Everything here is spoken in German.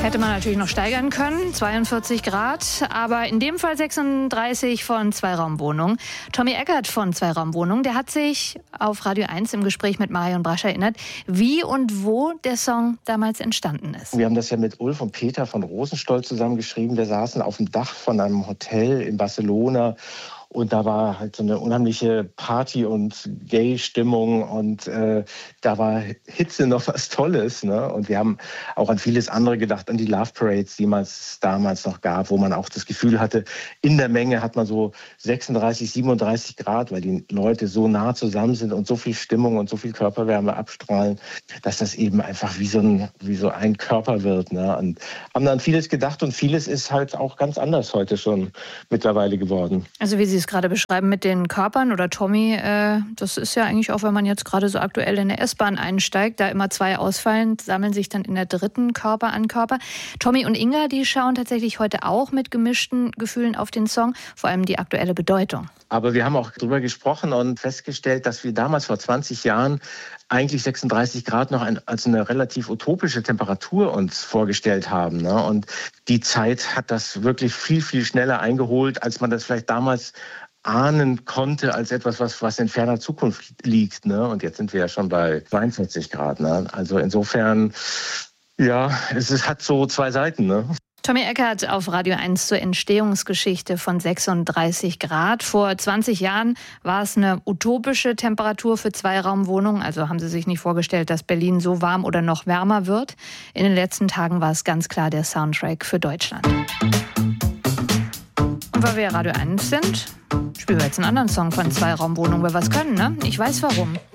Hätte man natürlich noch steigern können, 42 Grad, aber in dem Fall 36 von Zweiraumwohnung. Tommy Eckert von Zweiraumwohnung, der hat sich auf Radio 1 im Gespräch mit Marion Brasch erinnert, wie und wo der Song damals entstanden ist. Wir haben das ja mit Ulf und Peter von Rosenstolz zusammengeschrieben. Wir saßen auf dem Dach von einem Hotel in Barcelona. Und da war halt so eine unheimliche Party- und Gay-Stimmung und da war Hitze noch was Tolles. Ne? Und wir haben auch an vieles andere gedacht, an die Love Parades, die es damals noch gab, wo man auch das Gefühl hatte, in der Menge hat man so 36, 37 Grad, weil die Leute so nah zusammen sind und so viel Stimmung und so viel Körperwärme abstrahlen, dass das eben einfach wie so ein Körper wird. Ne? Und haben dann vieles gedacht und vieles ist halt auch ganz anders heute schon mittlerweile geworden. Also wie Sie es gerade beschreiben mit den Körpern oder Tommy, das ist ja eigentlich auch, wenn man jetzt gerade so aktuell in der S-Bahn einsteigt, da immer 2 ausfallen, sammeln sich dann in der dritten Körper an Körper. Tommy und Inga, die schauen tatsächlich heute auch mit gemischten Gefühlen auf den Song, vor allem die aktuelle Bedeutung. Aber wir haben auch drüber gesprochen und festgestellt, dass wir damals vor 20 Jahren eigentlich 36 Grad noch als eine relativ utopische Temperatur uns vorgestellt haben. Ne? Und die Zeit hat das wirklich viel, viel schneller eingeholt, als man das vielleicht damals ahnen konnte als etwas, was in ferner Zukunft liegt. Ne? Und jetzt sind wir ja schon bei 42 Grad. Ne? Also insofern, ja, es hat so 2 Seiten. Ne? Tommy Eckert auf Radio 1 zur Entstehungsgeschichte von 36 Grad. Vor 20 Jahren war es eine utopische Temperatur für Zweiraumwohnungen. Also haben Sie sich nicht vorgestellt, dass Berlin so warm oder noch wärmer wird. In den letzten Tagen war es ganz klar der Soundtrack für Deutschland. Und weil wir Radio 1 sind, spielen wir jetzt einen anderen Song von Zweiraumwohnungen, weil wir was können, ne? Ich weiß warum.